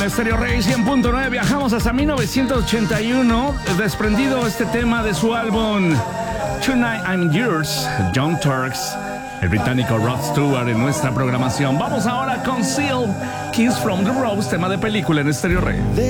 en Stereo Rey 100.9. Viajamos hasta 1981, desprendido este tema de su álbum Tonight I'm Yours, Young Turks, el británico Rod Stewart en nuestra programación. Vamos ahora con Seal, Kiss from the Rose, tema de película en Stereo Rey.